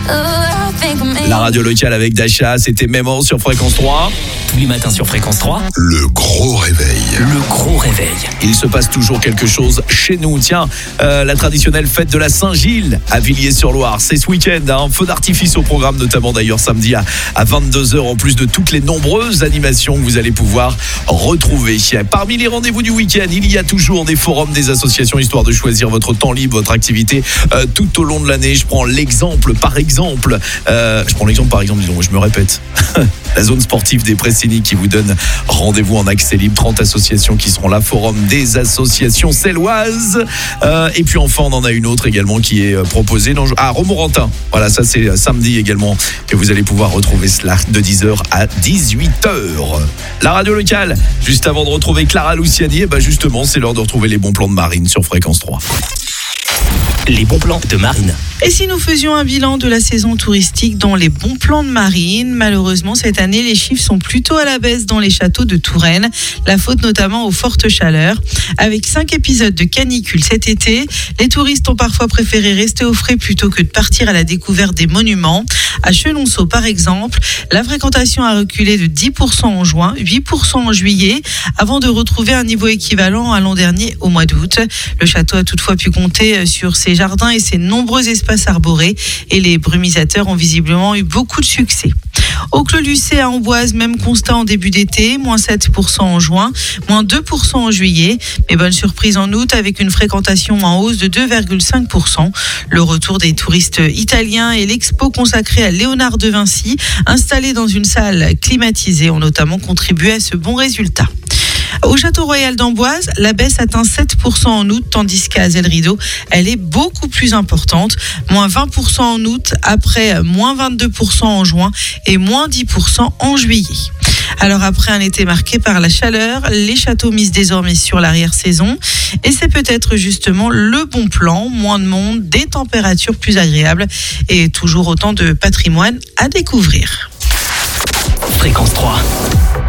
La radio locale avec Dasha, c'était Mémo sur Fréquence 3. Tous les matins sur Fréquence 3. Le gros réveil. Le gros réveil. Il se passe toujours quelque chose chez nous. Tiens, la traditionnelle fête de la Saint-Gilles à Villiers-sur-Loire. C'est ce week-end, un feu d'artifice au programme, notamment d'ailleurs samedi à 22h, en plus de toutes les nombreuses animations que vous allez pouvoir retrouver. Parmi les rendez-vous du week-end, il y a toujours des forums des associations, histoire de choisir votre temps libre, votre activité tout au long de l'année. Je prends l'exemple par exemple, disons, je me répète. La zone sportive des Pressigny qui vous donne rendez-vous en accès libre. 30 associations qui seront là. Forum des associations celloises. Et puis enfin, on en a une autre également qui est proposée à Romorantin. Voilà, ça c'est samedi également que vous allez pouvoir retrouver cela de 10h à 18h. La radio locale, juste avant de retrouver Clara Luciani, et justement, c'est l'heure de retrouver les bons plans de Marine sur Fréquence 3. Les bons plans de Marine. Et si nous faisions un bilan de la saison touristique dans les bons plans de Marine, malheureusement cette année les chiffres sont plutôt à la baisse dans les châteaux de Touraine, la faute notamment aux fortes chaleurs. Avec 5 épisodes de canicule cet été, les touristes ont parfois préféré rester au frais plutôt que de partir à la découverte des monuments. À Chenonceau par exemple, la fréquentation a reculé de 10% en juin, 8% en juillet, avant de retrouver un niveau équivalent à l'an dernier au mois d'août. Le château a toutefois pu compter sur ses jardins et ses nombreux espaces arborés, et les brumisateurs ont visiblement eu beaucoup de succès. Au Clos Lucé à Amboise, même constat en début d'été, moins 7% en juin, moins 2% en juillet, mais bonne surprise en août avec une fréquentation en hausse de 2,5%. Le retour des touristes italiens et l'expo consacrée à Léonard de Vinci, installée dans une salle climatisée, ont notamment contribué à ce bon résultat. Au Château Royal d'Amboise, la baisse atteint 7% en août, tandis qu'à Azel Rideau, elle est beaucoup plus importante. Moins 20% en août, après moins 22% en juin et moins 10% en juillet. Alors après un été marqué par la chaleur, les châteaux misent désormais sur l'arrière-saison. Et c'est peut-être justement le bon plan, moins de monde, des températures plus agréables et toujours autant de patrimoine à découvrir. Fréquence 3.